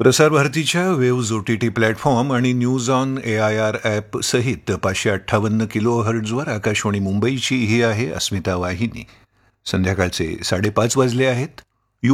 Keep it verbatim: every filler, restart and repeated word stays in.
प्रसार भारतीच्या waves O T T platform आणि news on A I R app सहित पाचशे अठ्ठावन्न किलो हर्ट्झवर आकाशवाणी मुंबईची ही आहे अस्मिता वाहिनी. संध्याकाळचे साडेपाच वाजले आहेत.